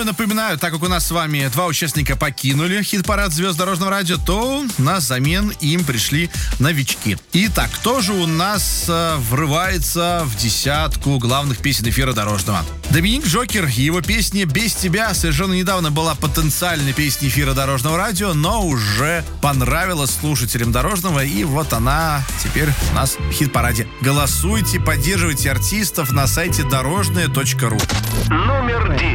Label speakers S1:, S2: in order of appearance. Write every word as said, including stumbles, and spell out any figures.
S1: Ну и напоминаю, так как у нас с вами два участника покинули хит-парад звезд дорожного радио, то на замен им пришли новички. Итак, кто же у нас э, врывается в десятку главных песен эфира дорожного? Доминик Джокер и его песня «Без тебя» совершенно недавно была потенциальной песней эфира дорожного радио, но уже понравилась слушателям дорожного, и вот она теперь у нас в хит-параде. Голосуйте, поддерживайте артистов на сайте дорожное точка ру.
S2: Номер девять.